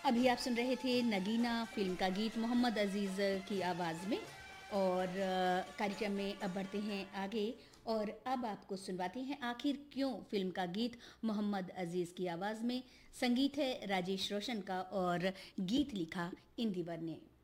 अभी आप सुन रहे थे नगीना फिल्म का गीत मोहम्मद अजीज़ की आवाज़ में। और कार्यक्रम में अब बढ़ते हैं आगे और अब आपको सुनवाते हैं आखिर क्यों फिल्म का गीत मोहम्मद अजीज़ की आवाज़ में। संगीत है राजेश रोशन का और गीत लिखा इंदिवर ने।